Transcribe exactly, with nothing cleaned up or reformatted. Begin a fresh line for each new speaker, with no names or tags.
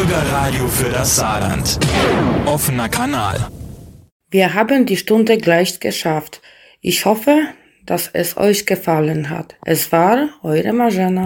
Bürgerradio für das Saarland. Offener Kanal.
Wir haben die Stunde gleich geschafft. Ich hoffe, dass es euch gefallen hat. Es war eure Marjana.